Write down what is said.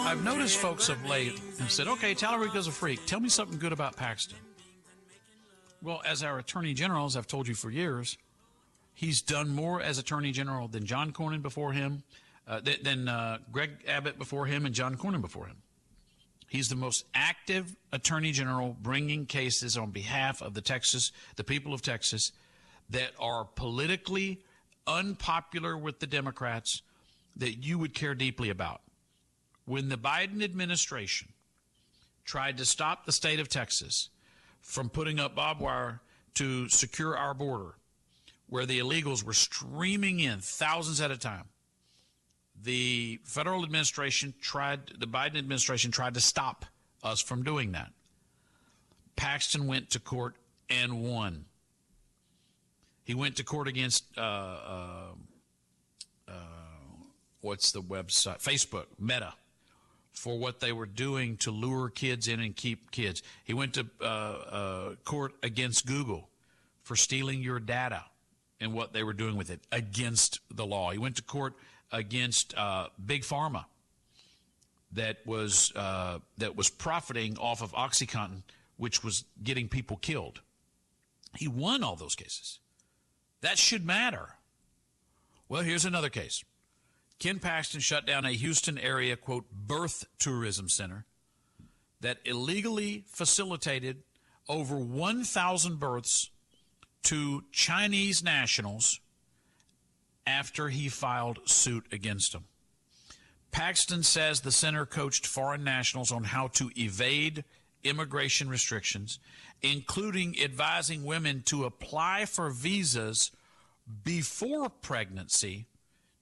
I've noticed folks of late have said, okay, Tallarico's a freak. Tell me something good about Paxton. Well, as our Attorney General, as I've told you for years, he's done more as Attorney General than John Cornyn before him, than Greg Abbott before him and John Cornyn before him. He's the most active Attorney General bringing cases on behalf of the people of Texas that are politically unpopular with the Democrats that you would care deeply about. When the Biden administration tried to stop the state of Texas from putting up barbed wire to secure our border, where the illegals were streaming in thousands at a time, the federal administration the Biden administration tried to stop us from doing that. Paxton went to court and won. He went to court against, what's the website? Facebook, Meta, for what they were doing to lure kids in and keep kids. He went to court against Google for stealing your data and what they were doing with it against the law. He went to court against Big Pharma that was profiting off of OxyContin, which was getting people killed. He won all those cases. That should matter. Well, here's another case. Ken Paxton shut down a Houston area, quote, birth tourism center that illegally facilitated over 1,000 births to Chinese nationals after he filed suit against them. Paxton says the center coached foreign nationals on how to evade immigration restrictions, including advising women to apply for visas before pregnancy